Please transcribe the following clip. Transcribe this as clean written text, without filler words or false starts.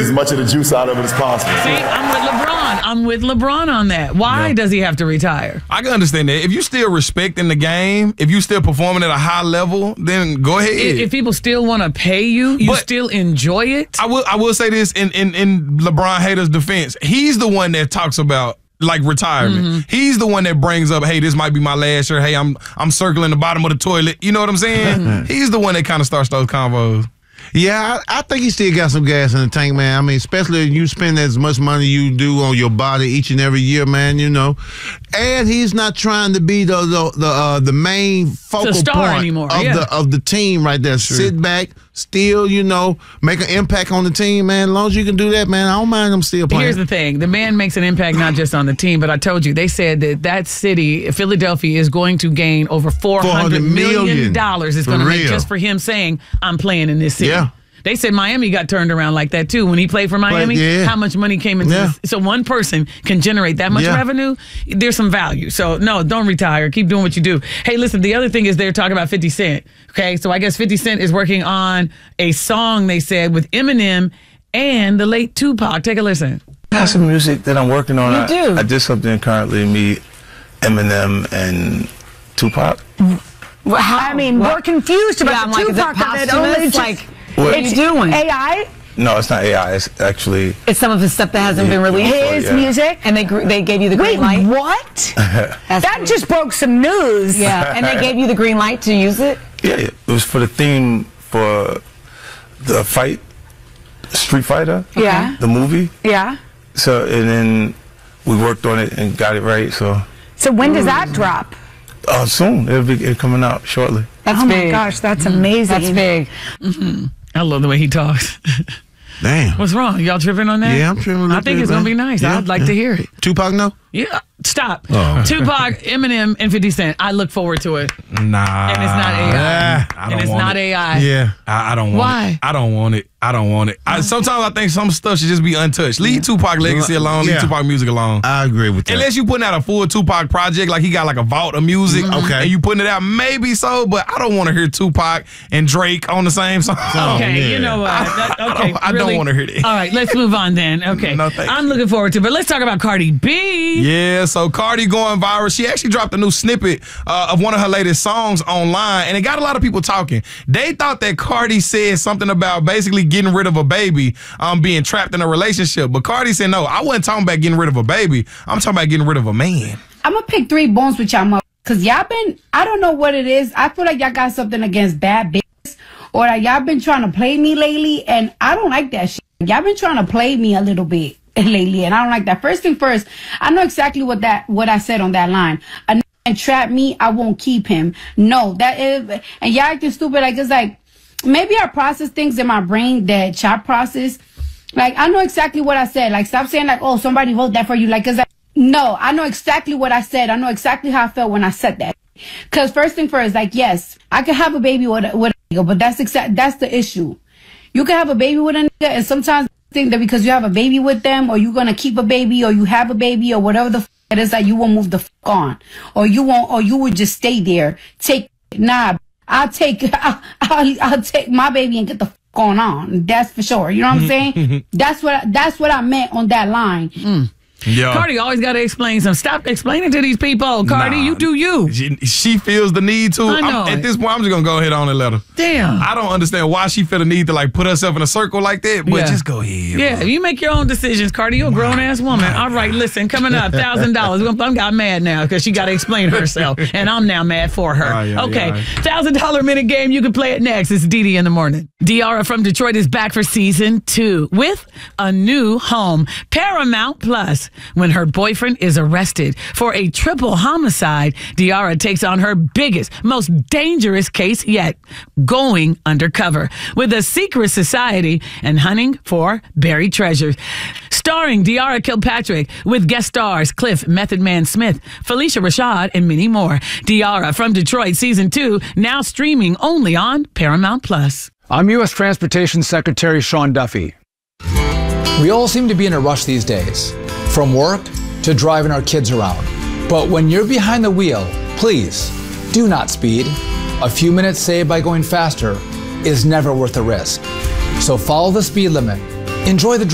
as much of the juice out of it as possible. See, I'm with LeBron on that. Why does he have to retire? I can understand that. If you still respecting the game, if you still performing at a high level, then go ahead. If people still want to pay you, you still enjoy it. I will say this in LeBron haters' defense. He's the one that talks about like retirement. Mm-hmm. He's the one that brings up, hey, this might be my last year. Hey, I'm circling the bottom of the toilet. You know what I'm saying? Mm-hmm. He's the one that kind of starts those convos. Yeah, I think he still got some gas in the tank, man. I mean, especially if you spend as much money you do on your body each and every year, man, you know. And he's not trying to be the main focal point anymore, of the team right there. Sure. Sit back, still, you know, make an impact on the team, man. As long as you can do that, man, I don't mind him still playing. Here's the thing. The man makes an impact not just on the team, but I told you, they said that city, Philadelphia, is going to gain over $400 million. It's going to make just for him saying, I'm playing in this city. Yeah. They said Miami got turned around like that, too. When he played for Miami, how much money came into this? So one person can generate that much revenue. There's some value. So, no, don't retire. Keep doing what you do. Hey, listen, the other thing is they're talking about 50 Cent. Okay, so I guess 50 Cent is working on a song, they said, with Eminem and the late Tupac. Take a listen. I have some music that I'm working on. You do? I did something currently, me, Eminem, and Tupac. Well, I mean, we're confused about the Tupac of it. Only just, what are you doing? AI? No, it's not AI. It's actually... It's some of his stuff that hasn't been released. His music? And they gave you the green light? What? That just broke some news. Yeah, and they gave you the green light to use it? Yeah, it was for the theme for the fight, Street Fighter. Yeah. The movie. Yeah. So, and then we worked on it and got it right, so... So when does that drop? Soon. It'll be coming out shortly. That's big. My gosh, that's amazing. That's big. Mm-hmm. I love the way he talks. Damn. What's wrong? Y'all tripping on that? Yeah, I'm tripping on that. I think it's going to be nice. Yeah, I'd like to hear it. Tupac, no? Yeah. Stop. Tupac, Eminem, and 50 Cent. I look forward to it. Nah. And it's not AI. It's not AI. Yeah. I don't want Why? it. I don't want it. I don't want it. Sometimes I think some stuff should just be untouched. Leave Tupac legacy alone. Leave Tupac music alone. I agree with that. Unless you putting out a full Tupac project, like he got like a vault of music, and you putting it out, maybe so, but I don't want to hear Tupac and Drake on the same song. Okay, you know what? I don't want to hear that. All right, let's move on then. Okay. No, thank I'm looking forward to it, but let's talk about Cardi B. Yeah, so Cardi going viral. She actually dropped a new snippet of one of her latest songs online, and it got a lot of people talking. They thought that Cardi said something about basically getting rid of a baby, being trapped in a relationship. But Cardi said, no, I wasn't talking about getting rid of a baby. I'm talking about getting rid of a man. I'm going to pick 3 bones with y'all, because y'all been, I don't know what it is. I feel like y'all got something against bad bitches, or that y'all been trying to play me lately, and I don't like that shit. Y'all been trying to play me a little bit lately, and I don't like that. First thing first, I know exactly what I said on that line. A and trap me, I won't keep him. No, that is, and y'all acting stupid. Like, it's like, maybe I process things in my brain that Chop process. Like, I know exactly what I said. Like, stop saying like, oh, somebody wrote that for you. Like, cause no, I know exactly what I said. I know exactly how I felt when I said that. Cause first thing first, like, yes, I could have a baby with a nigga, but that's the issue. You can have a baby with a nigga, and sometimes think that because you have a baby with them, or you're gonna keep a baby, or you have a baby, or whatever the it is, that you won't move the on, or you won't, or you would just stay there. I'll take my baby and get the going on. That's for sure. You know what I'm saying? That's what I meant on that line. Yeah. Cardi always got to explain something. Stop explaining to these people. Cardi, you do you. She feels the need to. I know. At this point, I'm just going to go ahead on and let her. Damn. I don't understand why she feel the need to like put herself in a circle like that, but just go ahead. Yeah, you make your own decisions, Cardi. You're a grown-ass woman. All right, listen, coming up, $1,000. I got mad now because she got to explain herself, and I'm now mad for her. Okay, $1,000 minute game. You can play it next. It's Didi in the morning. Diarra from Detroit is back for season 2 with a new home, Paramount Plus. When her boyfriend is arrested for a triple homicide, Diarra takes on her biggest, most dangerous case yet, going undercover with a secret society and hunting for buried treasures. Starring Diarra Kilpatrick with guest stars Cliff Method Man Smith, Felicia Rashad, and many more. Diarra from Detroit season 2, now streaming only on Paramount Plus. I'm U.S. Transportation Secretary Sean Duffy. We all seem to be in a rush these days, from work to driving our kids around. But when you're behind the wheel, please do not speed. A few minutes saved by going faster is never worth the risk. So follow the speed limit. Enjoy the